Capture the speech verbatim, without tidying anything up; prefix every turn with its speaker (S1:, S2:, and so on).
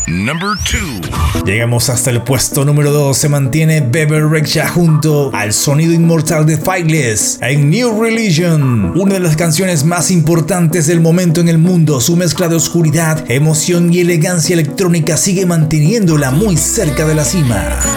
S1: Number two.
S2: Llegamos hasta el puesto número dos. Se mantiene Bebe Rexha junto al sonido inmortal de Faithless en New Religion, una de las canciones más importantes del momento en el mundo. Su mezcla de oscuridad, emoción y elegancia electrónica sigue manteniéndola muy cerca de la cima.